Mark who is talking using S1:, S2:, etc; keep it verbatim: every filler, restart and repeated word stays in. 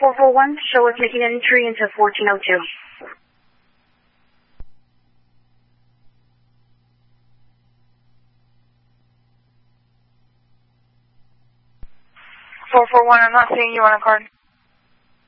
S1: four four one, show us making an entry into fourteen oh two.
S2: four four one, I'm not seeing you on a card.